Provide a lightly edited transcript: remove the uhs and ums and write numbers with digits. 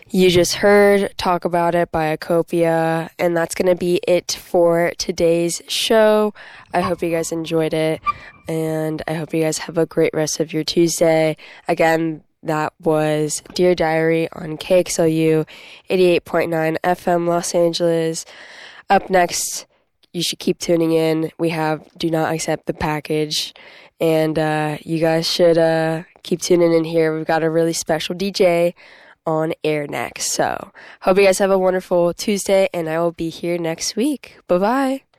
You just heard Talk About It by Acopia, and that's going to be it for today's show. I hope you guys enjoyed it, and I hope you guys have a great rest of your Tuesday. Again, that was Dear Diary on KXLU 88.9 FM Los Angeles. Up next, you should keep tuning in. We have Do Not Accept the Package, and you guys should keep tuning in here. We've got a really special DJ on air next. So, hope you guys have a wonderful Tuesday, and I will be here next week. Bye-bye.